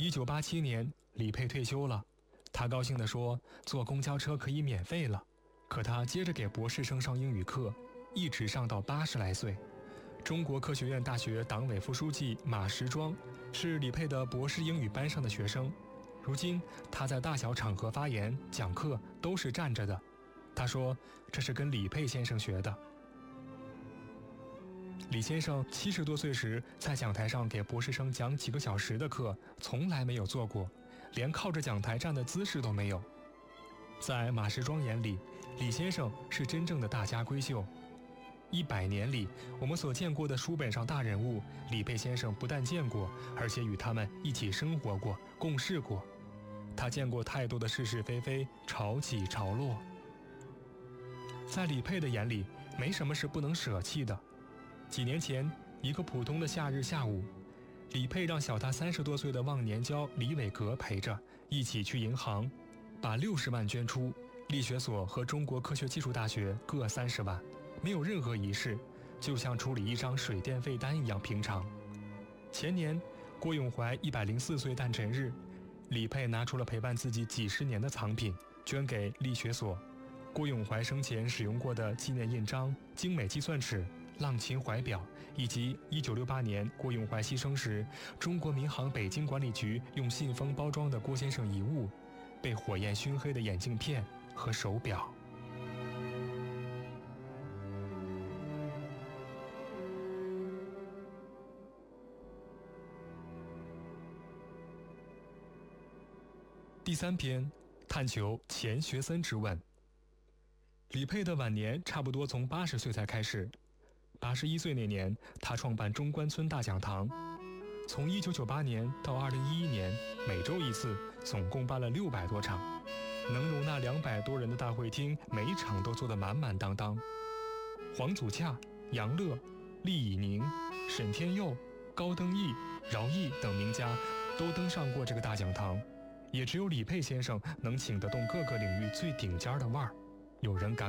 1987年，李佩退休了，他高兴地说坐公交车可以免费了。可他接着给博士生上英语课，一直上到80来岁。中国科学院大学党委副书记马时庄是李佩的博士英语班上的学生。如今他在大小场合发言讲课都是站着的。他说这是跟李佩先生学的。李先生70多岁时在讲台上给博士生讲几个小时的课从来没有做过，连靠着讲台站的姿势都没有。在马时庄眼里，李先生是真正的大家闺秀。100年里，我们所见过的书本上大人物，李佩先生不但见过，而且与他们一起生活过，共事过。他见过太多的是是非非，潮起潮落。在李佩的眼里，没什么是不能舍弃的。几年前，一个普通的夏日下午，李佩让小他30多岁的忘年交李伟格陪着，一起去银行，把60万捐出，力学所和中国科学技术大学各30万，没有任何仪式，就像处理一张水电费单一样平常。前年，郭永怀104岁诞辰日，李佩拿出了陪伴自己几十年的藏品，捐给力学所。郭永怀生前使用过的纪念印章、精美计算尺、浪琴怀表，以及1968年郭永怀牺牲时，中国民航北京管理局用信封包装的郭先生遗物，被火焰熏黑的眼镜片和手表。第3篇，探求钱学森之问。李佩的晚年差不多从80岁才开始。81岁那年，他创办中关村大讲堂，从1998年到2011年，每周一次，总共办了600多场，能容纳200多人的大会厅，每一场都坐得满满当当。黄祖洽、杨乐、厉以宁、沈天佑、高登义、饶毅等名家都登上过这个大讲堂，也只有李佩先生能请得动各个领域最顶尖的腕儿。有人感